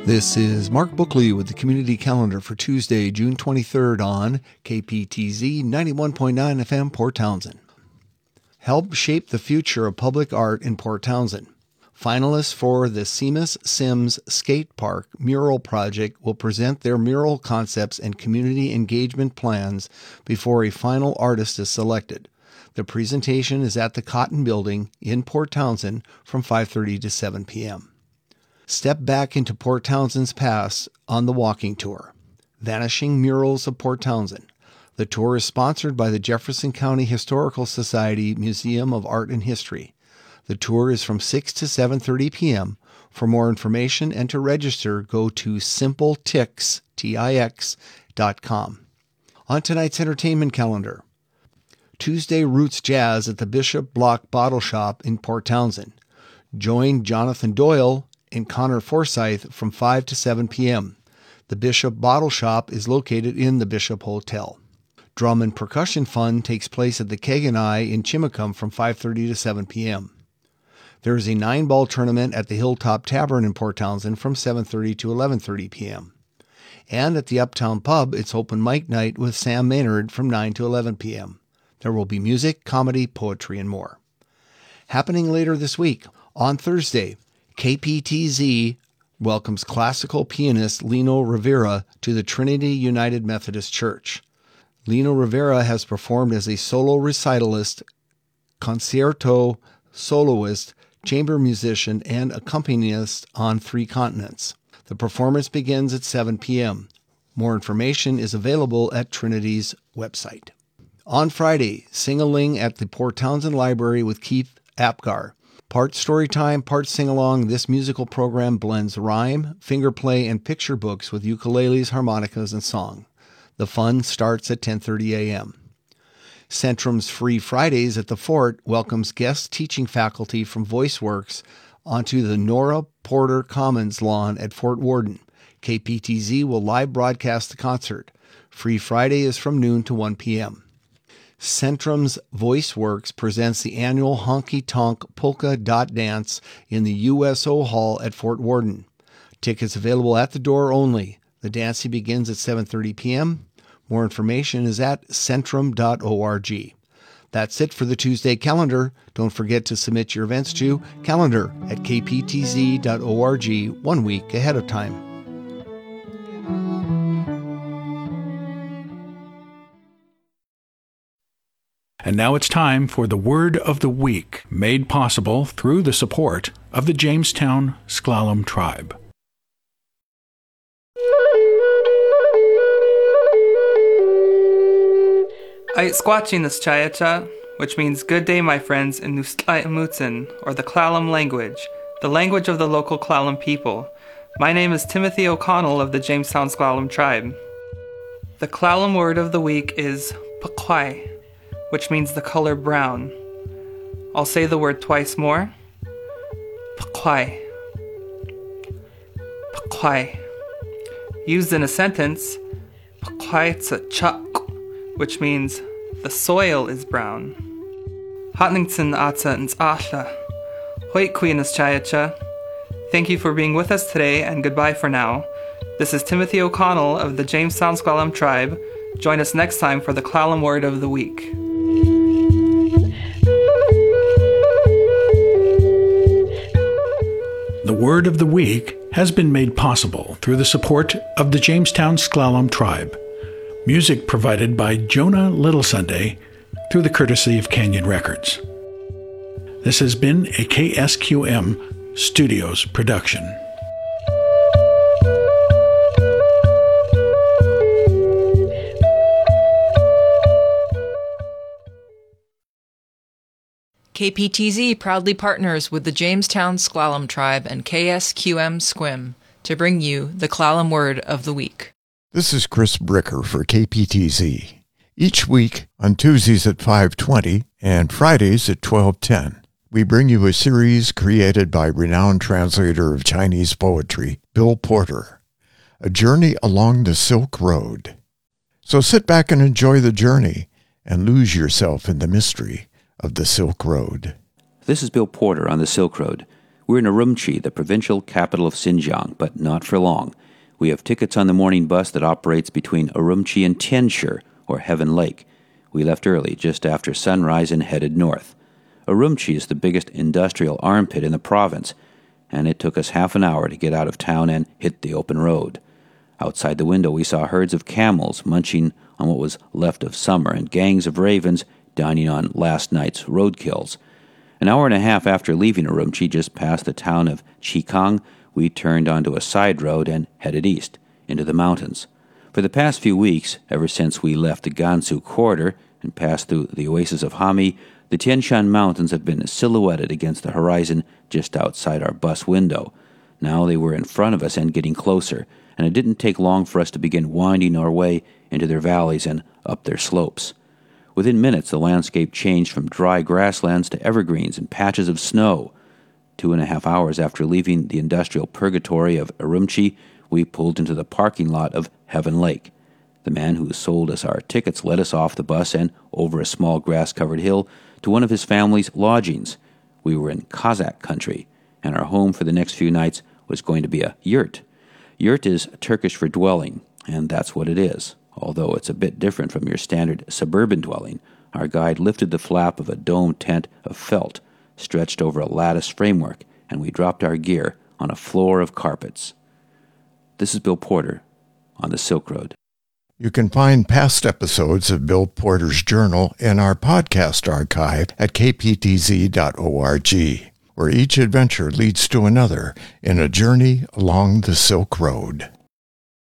This is Mark Bookley with the Community Calendar for Tuesday, June 23rd on KPTZ 91.9 FM, Port Townsend. Help shape the future of public art in Port Townsend. Finalists for the Seamus Sims Skate Park Mural Project will present their mural concepts and community engagement plans before a final artist is selected. The presentation is at the Cotton Building in Port Townsend from 5:30 to 7 p.m. Step back into Port Townsend's past on the walking tour. Vanishing Murals of Port Townsend. The tour is sponsored by the Jefferson County Historical Society Museum of Art and History. The tour is from 6 to 7:30 p.m. For more information and to register, go to simpletix.com. On tonight's entertainment calendar, Tuesday Roots Jazz at the Bishop Block Bottle Shop in Port Townsend. Join Jonathan Doyle and Connor Forsyth from 5 to 7 p.m. The Bishop Bottle Shop is located in the Bishop Hotel. Drum and Percussion Fun takes place at the Keg and I in Chimacum from 5:30 to 7 p.m. There is a 9-ball tournament at the Hilltop Tavern in Port Townsend from 7:30 to 11:30 p.m. And at the Uptown Pub, it's open mic night with Sam Maynard from 9 to 11 p.m. There will be music, comedy, poetry, and more. Happening later this week, on Thursday, KPTZ welcomes classical pianist Lino Rivera to the Trinity United Methodist Church. Lino Rivera has performed as a solo recitalist, concerto soloist, chamber musician, and accompanist on 3 continents. The performance begins at 7 p.m. More information is available at Trinity's website. On Friday, Sing-a-Ling at the Port Townsend Library with Keith Apgar. Part story time, part sing-along, this musical program blends rhyme, finger play, and picture books with ukuleles, harmonicas, and song. The fun starts at 10:30 a.m. Centrum's Free Fridays at the Fort welcomes guest teaching faculty from VoiceWorks onto the Nora Porter Commons lawn at Fort Worden. KPTZ will live broadcast the concert. Free Friday is from noon to 1 p.m. Centrum's VoiceWorks presents the annual Honky Tonk Polka Dot Dance in the USO Hall at Fort Worden. Tickets available at the door only. The dancing begins at 7:30 p.m. More information is at centrum.org. That's it for the Tuesday calendar. Don't forget to submit your events to calendar@kptz.org 1 week ahead of time. And now it's time for the Word of the Week, made possible through the support of the Jamestown Sklallam Tribe. Ait squatching this chayacha, which means good day, my friends, in Nustlai Amutsin, or the Klallam language, the language of the local Klallam people. My name is Timothy O'Connell of the Jamestown Sklallam Tribe. The Klallam word of the week is pakwai, which means the color brown. I'll say the word twice more. Pakwai. Pakwai. Used in a sentence, pakwai tsa chak, which means the soil is brown. Hatnington atsa ns ahla. Hoit queenas chayacha. Thank you for being with us today, and goodbye for now. This is Timothy O'Connell of the Jamestown Sklallam Tribe. Join us next time for the Klallam word of the week. The Word of the Week has been made possible through the support of the Jamestown Sklallam Tribe. Music provided by Jonah Little Sunday through the courtesy of Canyon Records. This has been a KSQM Studios production. KPTZ proudly partners with the Jamestown Sklallam Tribe and KSQM Squim to bring you the Klallam Word of the Week. This is Chris Bricker for KPTZ. Each week on Tuesdays at 5:20 and Fridays at 12:10, we bring you a series created by renowned translator of Chinese poetry, Bill Porter, A Journey Along the Silk Road. So sit back and enjoy the journey and lose yourself in the mystery of the Silk Road. This is Bill Porter on the Silk Road. We're in Urumqi, the provincial capital of Xinjiang, but not for long. We have tickets on the morning bus that operates between Urumqi and Tianshi, or Heaven Lake. We left early, just after sunrise, and headed north. Urumqi is the biggest industrial armpit in the province, and it took us half an hour to get out of town and hit the open road. Outside the window we saw herds of camels munching on what was left of summer and gangs of ravens dining on last night's roadkills. An hour and a half after leaving Urumqi, just past the town of Qikang, we turned onto a side road and headed east, into the mountains. For the past few weeks, ever since we left the Gansu corridor and passed through the oasis of Hami, the Tian Shan Mountains have been silhouetted against the horizon just outside our bus window. Now they were in front of us and getting closer, and it didn't take long for us to begin winding our way into their valleys and up their slopes. Within minutes, the landscape changed from dry grasslands to evergreens and patches of snow. 2.5 hours after leaving the industrial purgatory of Urumqi, we pulled into the parking lot of Heaven Lake. The man who sold us our tickets led us off the bus and over a small grass-covered hill to one of his family's lodgings. We were in Kazakh country, and our home for the next few nights was going to be a yurt. Yurt is Turkish for dwelling, and that's what it is. Although it's a bit different from your standard suburban dwelling, our guide lifted the flap of a domed tent of felt, stretched over a lattice framework, and we dropped our gear on a floor of carpets. This is Bill Porter on the Silk Road. You can find past episodes of Bill Porter's Journal in our podcast archive at kptz.org, where each adventure leads to another in a journey along the Silk Road.